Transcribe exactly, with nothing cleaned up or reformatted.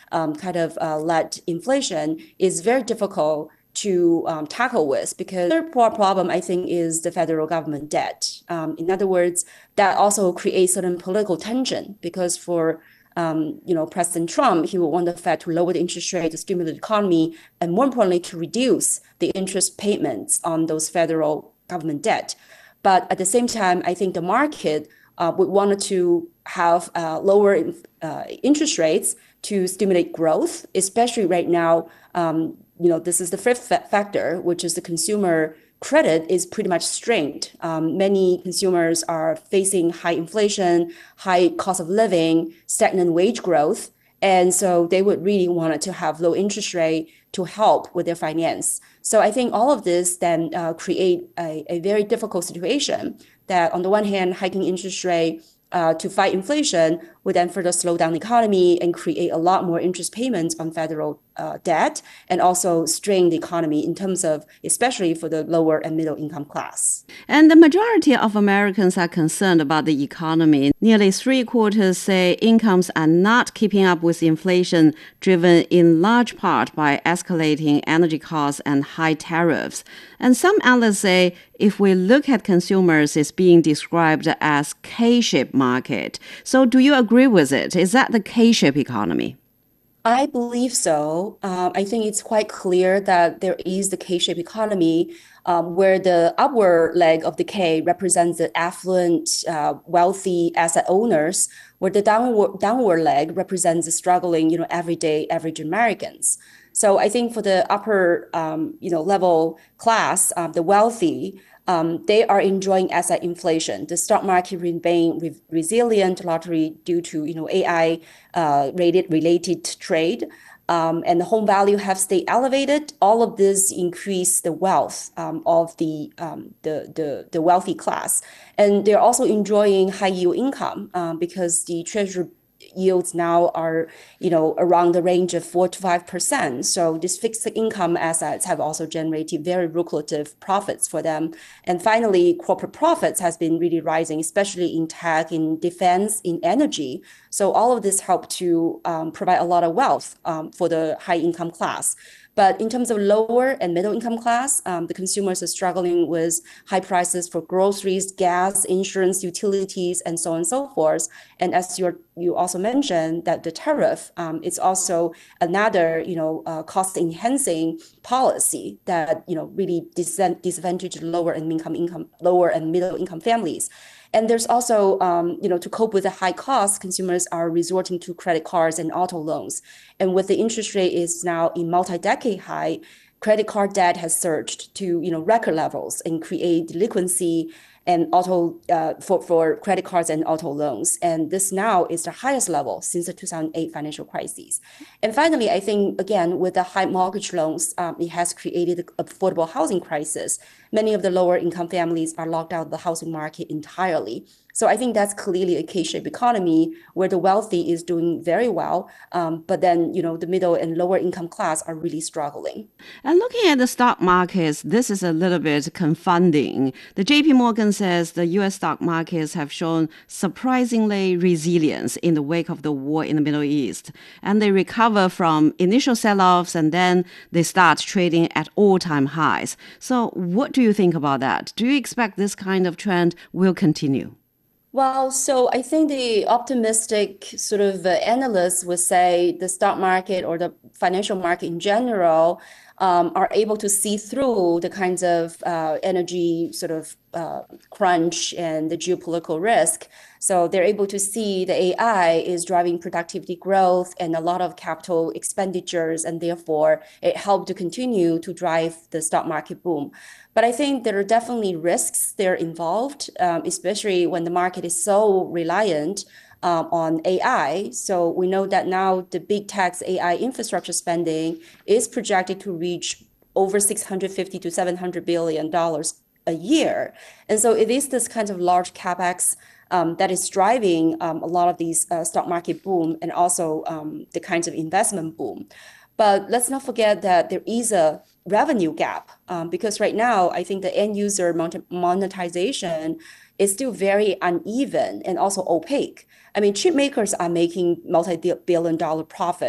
um, kind of uh, led inflation is very difficult to um, tackle with, because the third problem, I think, is the federal government debt. Um, in other words, that also creates certain political tension, because for um, you know, President Trump, he will want the Fed to lower the interest rate to stimulate the economy, and more importantly, to reduce the interest payments on those federal government debt. But at the same time, I think the market uh, would want to have uh, lower uh, interest rates to stimulate growth, especially right now. Um, you know, this is the fifth factor, which is the consumer credit is pretty much strained. Um, many consumers are facing high inflation, high cost of living, stagnant wage growth. And so they would really want to have low interest rate to help with their finance. So I think all of this then uh, create a, a very difficult situation that on the one hand, hiking interest rate uh, to fight inflation would then further slow down the economy and create a lot more interest payments on federal uh, debt, and also strain the economy in terms of, especially for the lower and middle income class. And the majority of Americans are concerned about the economy. Nearly three quarters say incomes are not keeping up with inflation, driven in large part by escalating energy costs and high tariffs. And some analysts say if we look at consumers, it's being described as K-shaped market. So do you agree with it? Is that the K-shaped economy? I believe so. Uh, I think it's quite clear that there is the K-shaped economy, um, where the upward leg of the K represents the affluent, uh, wealthy asset owners, where the downward downward leg represents the struggling, you know, everyday average Americans. So I think for the upper, um, you know, level class, uh, the wealthy, Um, they are enjoying asset inflation. The stock market remain re- resilient, largely due to you know A I uh, rated related trade, um, and the home value have stayed elevated. All of this increase the wealth um, of the, um, the the the wealthy class, and they're also enjoying high yield income um, because the treasury yields now are, you know, around the range of four to five percent. So these fixed income assets have also generated very lucrative profits for them. And finally, corporate profits has been really rising, especially in tech, in defense, in energy. So all of this help to um, provide a lot of wealth um, for the high income class. But in terms of lower and middle income class, um, the consumers are struggling with high prices for groceries, gas, insurance, utilities, and so on and so forth. And as you're, you also mentioned, that the tariff um, is also another, you know, uh, cost-enhancing policy that, you know, really disadvantage lower and income, income, lower and middle income families. And there's also, um, you know, to cope with the high costs, consumers are resorting to credit cards and auto loans. And with the interest rate is now in multi-decade high, credit card debt has surged to, you know, record levels and create delinquency and auto uh, for, for credit cards and auto loans. And this now is the highest level since the two thousand eight financial crisis. And finally, I think, again, with the high mortgage loans, um, it has created an affordable housing crisis. Many of the lower income families are locked out of the housing market entirely. So I think that's clearly a K-shaped economy where the wealthy is doing very well, um, but then, you know, the middle and lower income class are really struggling. And looking at the stock markets, this is a little bit confounding. The J P Morgan says the U S stock markets have shown surprisingly resilience in the wake of the war in the Middle East. And they recover from initial sell-offs and then they start trading at all-time highs. So what do you think about that? Do you expect this kind of trend will continue? Well, so I think the optimistic sort of uh, analysts would say the stock market or the financial market in general um, are able to see through the kinds of uh, energy sort of uh, crunch and the geopolitical risk. So they're able to see the A I is driving productivity growth and a lot of capital expenditures, and therefore it helped to continue to drive the stock market boom. But I think there are definitely risks there involved, um, especially when the market is so reliant um, on A I. So we know that now the big tech's A I infrastructure spending is projected to reach over six hundred fifty to seven hundred billion dollars a year. And so it is this kind of large capex um, that is driving um, a lot of these uh, stock market boom and also um, the kinds of investment boom. But let's not forget that there is a revenue gap um, because right now, I think the end user monetization is still very uneven and also opaque. I mean, chip makers are making multi-billion dollar profit